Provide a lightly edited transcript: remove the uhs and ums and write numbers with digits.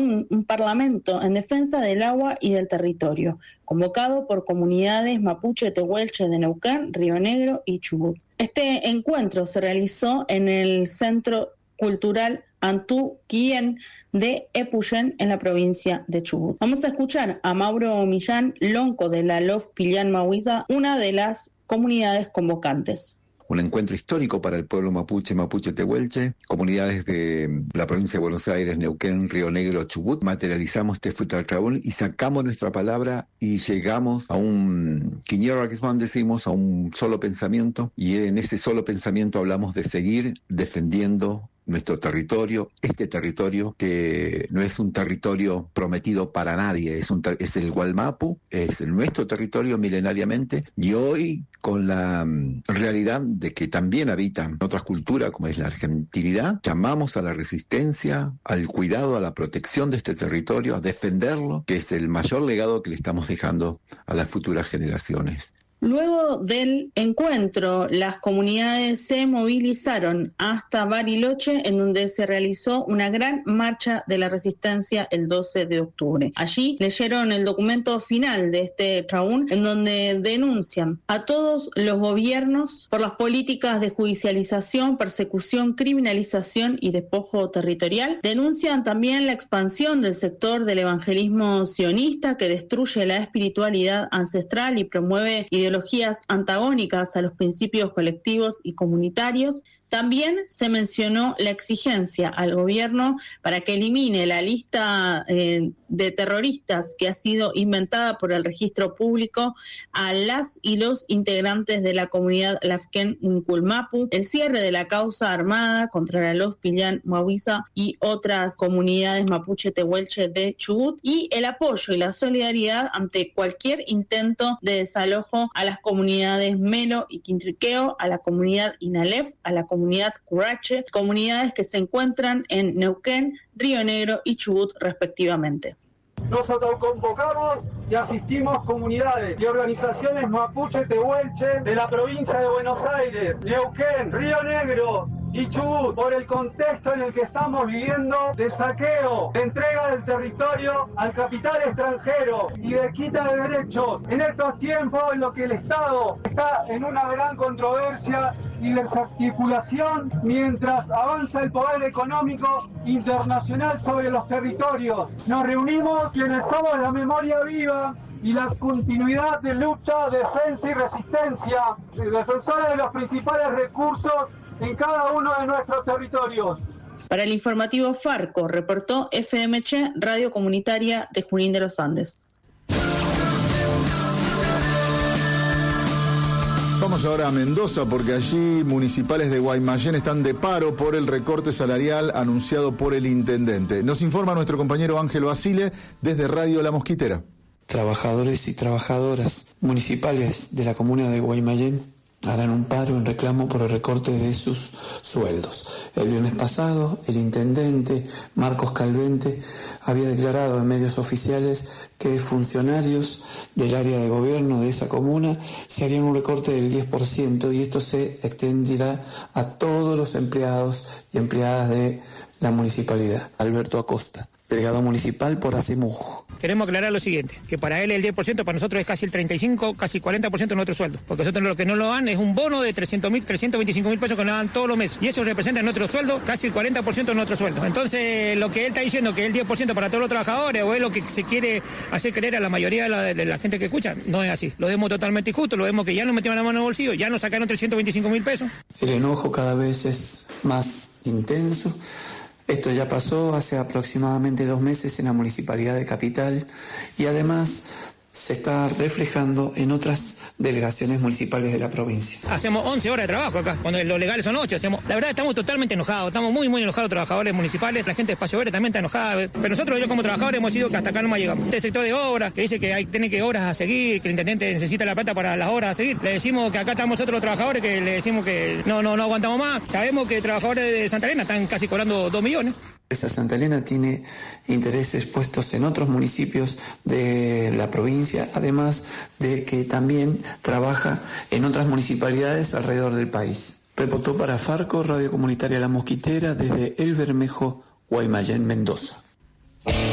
un parlamento en defensa del agua y del territorio, convocado por comunidades mapuche tehuelche de Neuquén, Río Negro y Chubut. Este encuentro se realizó en el Centro Cultural Antú Quien de Epuyén, en la provincia de Chubut. Vamos a escuchar a Mauro Millán, lonco de la Lof Pillán Mahuiza, una de las comunidades convocantes. Un encuentro histórico para el pueblo mapuche tehuelche, comunidades de la provincia de Buenos Aires, Neuquén, Río Negro, Chubut. Materializamos este Futaltrabón y sacamos nuestra palabra y llegamos a un Quiñero-Raquismán, decimos, a un solo pensamiento, y en ese solo pensamiento hablamos de seguir defendiendo nuestro territorio, este territorio que no es un territorio prometido para nadie, es el Gualmapu, es nuestro territorio milenariamente, y hoy con la realidad de que también habitan otras culturas como es la argentinidad, llamamos a la resistencia, al cuidado, a la protección de este territorio, a defenderlo, que es el mayor legado que le estamos dejando a las futuras generaciones. Luego del encuentro, las comunidades se movilizaron hasta Bariloche, en donde se realizó una gran marcha de la resistencia el 12 de octubre. Allí leyeron el documento final de este trabún, en donde denuncian a todos los gobiernos por las políticas de judicialización, persecución, criminalización y despojo territorial. Denuncian también la expansión del sector del evangelismo sionista, que destruye la espiritualidad ancestral y promueve ideologías antagónicas a los principios colectivos y comunitarios. También se mencionó la exigencia al gobierno para que elimine la lista de terroristas que ha sido inventada por el registro público a las y los integrantes de la comunidad Lafken Winculmapu, el cierre de la causa armada contra la Lof Pillán Mahuiza y otras comunidades mapuche tehuelche de Chubut, y el apoyo y la solidaridad ante cualquier intento de desalojo a las comunidades Melo y Quintriqueo, a la comunidad Inalef, a la comunidad Curache, comunidades que se encuentran en Neuquén, Río Negro y Chubut respectivamente. Nos autoconvocamos y asistimos comunidades y organizaciones mapuche tehuelche de la provincia de Buenos Aires, Neuquén, Río Negro y Chubut, por el contexto en el que estamos viviendo de saqueo, de entrega del territorio al capital extranjero y de quita de derechos. En estos tiempos en los que el Estado está en una gran controversia y desarticulación, mientras avanza el poder económico internacional sobre los territorios. Nos reunimos quienes somos la memoria viva y la continuidad de lucha, defensa y resistencia, defensores de los principales recursos en cada uno de nuestros territorios. Para el informativo Farco, reportó FMC, Radio Comunitaria de Junín de los Andes. Vamos ahora a Mendoza, porque allí municipales de Guaymallén están de paro por el recorte salarial anunciado por el intendente. Nos informa nuestro compañero Ángel Basile desde Radio La Mosquitera. Trabajadores y trabajadoras municipales de la comuna de Guaymallén harán un paro en reclamo por el recorte de sus sueldos. El viernes pasado, el intendente Marcos Calvente había declarado en medios oficiales que funcionarios del área de gobierno de esa comuna se harían un recorte del 10%, y esto se extenderá a todos los empleados y empleadas de la municipalidad. Alberto Acosta, delegado municipal por ACEMUJ. Queremos aclarar lo siguiente, que para él el 10%, para nosotros es casi el 35, casi 40% de nuestro sueldo, porque nosotros lo que no lo dan es un bono de 325.000 pesos que nos dan todos los meses, y eso representa en nuestro sueldo casi el 40% de nuestro sueldo. Entonces, lo que él está diciendo, que el 10% para todos los trabajadores, o es lo que se quiere hacer creer a la mayoría de la gente que escucha, no es así. Lo vemos totalmente injusto, lo vemos que ya nos metieron la mano en el bolsillo, ya nos sacaron 325.000 pesos. El enojo cada vez es más intenso. Esto ya pasó hace aproximadamente 2 meses en la Municipalidad de Capital, y además se está reflejando en otras delegaciones municipales de la provincia. Hacemos 11 horas de trabajo acá, cuando los legales son 8. La verdad, estamos totalmente enojados, estamos muy enojados los trabajadores municipales, la gente de Espacio Verde también está enojada, pero nosotros como trabajadores hemos sido que hasta acá nomás llegamos. Este sector de obras, que dice que tiene que obras a seguir, que el intendente necesita la plata para las obras a seguir, le decimos que acá estamos nosotros los trabajadores, que le decimos que no aguantamos más. Sabemos que trabajadores de Santa Elena están casi cobrando 2 millones. Esa Santa Elena tiene intereses puestos en otros municipios de la provincia, además de que también trabaja en otras municipalidades alrededor del país. Reportó para Farco, Radio Comunitaria La Mosquitera, desde El Bermejo, Guaymallén, Mendoza.